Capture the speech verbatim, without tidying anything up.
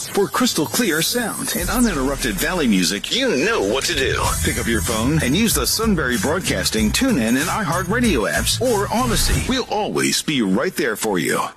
For crystal clear sound and uninterrupted Valley music, you know what to do. Pick up your phone and use the Sunbury Broadcasting TuneIn and iHeartRadio apps or Odyssey. We'll always be right there for you.